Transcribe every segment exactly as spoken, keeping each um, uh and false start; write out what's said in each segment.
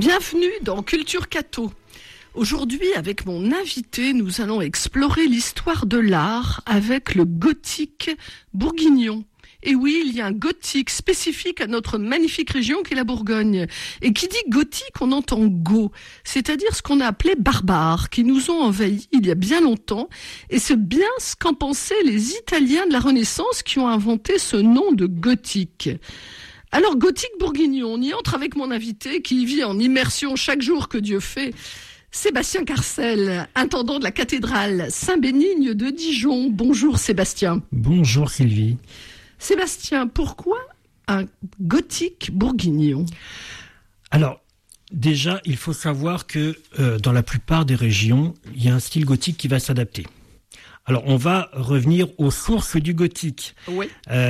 Bienvenue dans Culture Catho. Aujourd'hui, avec mon invité, nous allons explorer l'histoire de l'art avec le gothique bourguignon. Et oui, il y a un gothique spécifique à notre magnifique région qui est la Bourgogne. Et qui dit gothique, on entend go, c'est-à-dire ce qu'on a appelé barbares, qui nous ont envahis il y a bien longtemps. Et c'est bien ce qu'en pensaient les Italiens de la Renaissance qui ont inventé ce nom de gothique. Alors, gothique bourguignon, on y entre avec mon invité qui vit en immersion chaque jour que Dieu fait. Sébastien Carcel, intendant de la cathédrale Saint-Bénigne de Dijon. Bonjour Sébastien. Bonjour Sylvie. Sébastien, pourquoi un gothique bourguignon ? Alors, déjà, il faut savoir que euh, dans la plupart des régions, il y a un style gothique qui va s'adapter. Alors, on va revenir aux sources du gothique. Oui.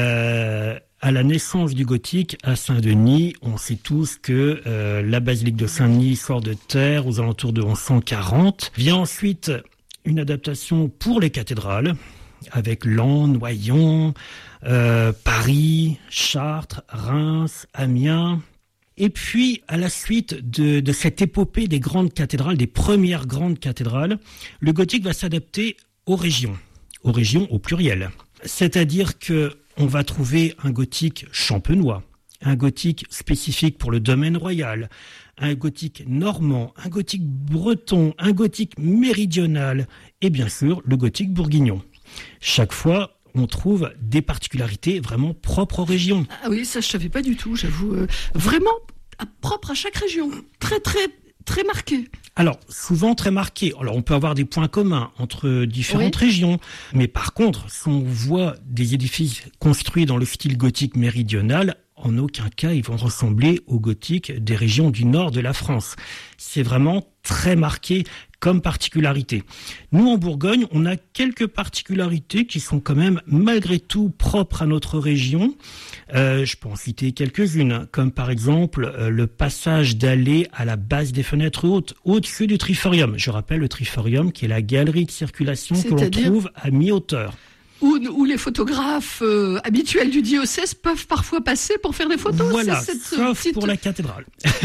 Euh, à la naissance du gothique, à Saint-Denis, on sait tous que euh, la basilique de Saint-Denis sort de terre aux alentours de onze cent quarante. Vient ensuite une adaptation pour les cathédrales, avec Laon, Noyon, euh, Paris, Chartres, Reims, Amiens. Et puis, à la suite de, de cette épopée des grandes cathédrales, des premières grandes cathédrales, le gothique va s'adapter aux régions, aux régions au pluriel. C'est-à-dire que on va trouver un gothique champenois, un gothique spécifique pour le domaine royal, un gothique normand, un gothique breton, un gothique méridional et bien sûr le gothique bourguignon. Chaque fois, on trouve des particularités vraiment propres aux régions. Ah oui, ça je savais pas du tout, j'avoue. Euh, vraiment propre à chaque région, très très très marqué. Alors, souvent très marqué. Alors, on peut avoir des points communs entre différentes oui. régions. Mais par contre, si on voit des édifices construits dans le style gothique méridional, en aucun cas, ils vont ressembler au gothique des régions du nord de la France. C'est vraiment très marqué comme particularité. Nous, en Bourgogne, on a quelques particularités qui sont quand même, malgré tout, propres à notre région. Euh, je peux en citer quelques-unes, comme par exemple euh, le passage d'allées à la base des fenêtres hautes, au-dessus du triforium. Je rappelle le triforium qui est la galerie de circulation que l'on trouve à mi-hauteur. Où, où les photographes euh, habituels du diocèse peuvent parfois passer pour faire des photos. Voilà, c'est cette sauf petite... pour la cathédrale.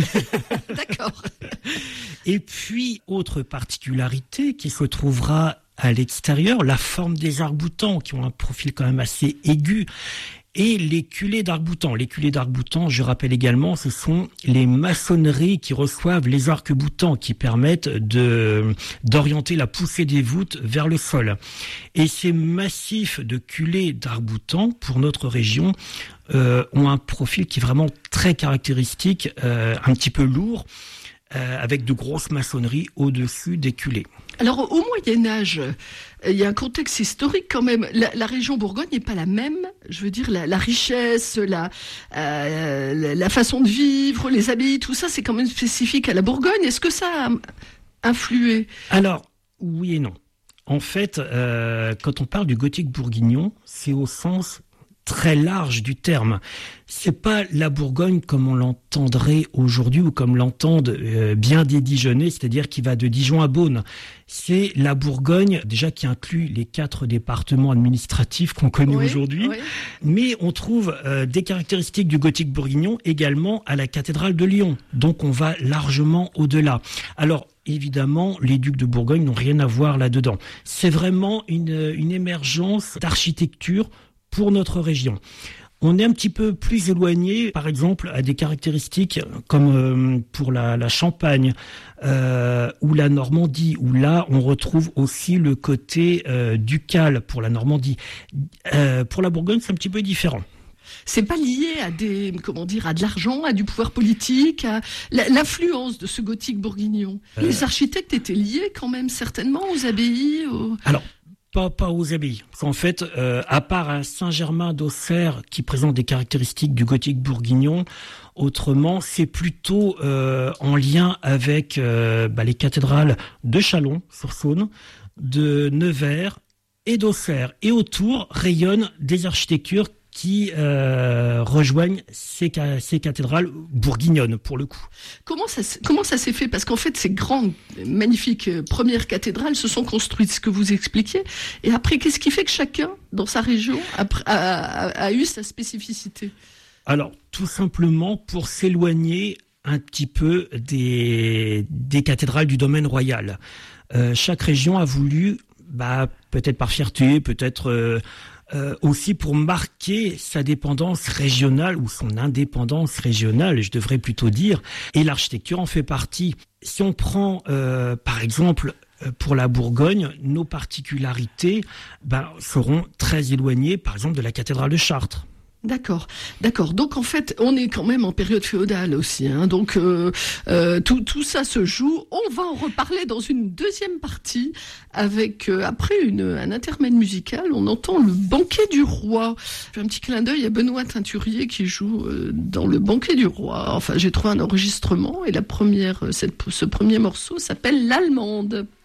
D'accord. Et puis, autre particularité qui se trouvera à l'extérieur, la forme des arcs-boutants qui ont un profil quand même assez aigu. Et les culées d'arc-boutants. Les culées d'arc-boutants, je rappelle également, ce sont les maçonneries qui reçoivent les arcs-boutants qui permettent de, d'orienter la poussée des voûtes vers le sol. Et ces massifs de culées d'arc-boutants, pour notre région, euh, ont un profil qui est vraiment très caractéristique, euh, un petit peu lourd, euh, avec de grosses maçonneries au-dessus des culées. Alors, au Moyen-Âge, il y a un contexte historique quand même. La, la région Bourgogne n'est pas la même. Je veux dire, la, la richesse, la, euh, la façon de vivre, les abbayes, tout ça, c'est quand même spécifique à la Bourgogne. Est-ce que ça a influé ? Alors, oui et non. En fait, euh, quand on parle du gothique bourguignon, c'est au sens très large du terme. C'est pas la Bourgogne comme on l'entendrait aujourd'hui ou comme l'entendent euh, bien des Dijonnais, c'est-à-dire qui va de Dijon à Beaune. C'est la Bourgogne déjà qui inclut les quatre départements administratifs qu'on connaît oui, aujourd'hui. Oui. Mais on trouve euh, des caractéristiques du gothique bourguignon également à la cathédrale de Lyon. Donc on va largement au-delà. Alors évidemment, les ducs de Bourgogne n'ont rien à voir là-dedans. C'est vraiment une, une émergence d'architecture pour notre région. On est un petit peu plus éloigné, par exemple, à des caractéristiques comme euh, pour la, la Champagne euh, ou la Normandie, où là, on retrouve aussi le côté euh, ducal pour la Normandie. Euh, pour la Bourgogne, c'est un petit peu différent. C'est pas lié à des, comment dire, à de l'argent, à du pouvoir politique, à l'influence de ce gothique bourguignon. Euh... Les architectes étaient liés quand même certainement aux abbayes. Aux... Alors. Pas, pas aux abbayes. En fait, euh, à part à Saint-Germain d'Auxerre, qui présente des caractéristiques du gothique bourguignon, autrement, c'est plutôt euh, en lien avec euh, bah, les cathédrales de Châlons-sur-Saône, de Nevers et d'Auxerre. Et autour rayonnent des architectures qui euh, rejoignent ces, ces cathédrales bourguignonnes, pour le coup. Comment ça, comment ça s'est fait ? Parce qu'en fait, ces grandes, magnifiques premières cathédrales se sont construites, ce que vous expliquiez. Et après, qu'est-ce qui fait que chacun, dans sa région, a, a, a, a eu sa spécificité ? Alors, tout simplement pour s'éloigner un petit peu des, des cathédrales du domaine royal. Euh, chaque région a voulu, bah, peut-être par fierté, peut-être euh, euh, aussi pour marquer sa dépendance régionale ou son indépendance régionale, je devrais plutôt dire, et l'architecture en fait partie. Si on prend, euh, par exemple, pour la Bourgogne, nos particularités bah, seront très éloignées, par exemple, de la cathédrale de Chartres. D'accord, d'accord. Donc en fait, on est quand même en période féodale aussi. Hein. Donc euh, euh, tout, tout ça se joue. On va en reparler dans une deuxième partie avec euh, après une, un intermède musical. On entend le Banquet du Roi. J'ai un petit clin d'œil à Benoît Teinturier qui joue euh, dans le Banquet du Roi. Enfin, j'ai trouvé un enregistrement et la première, cette, ce premier morceau s'appelle l'Allemande.